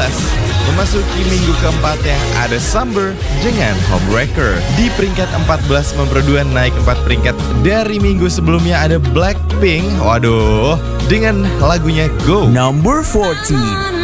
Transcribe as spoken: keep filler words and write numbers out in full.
belas. Memasuki minggu keempatnya ada Summer dengan Homewrecker. Di peringkat empat belas nomor dua naik empat peringkat dari minggu sebelumnya ada Blackpink. Waduh, dengan lagunya Go. Number fourteen.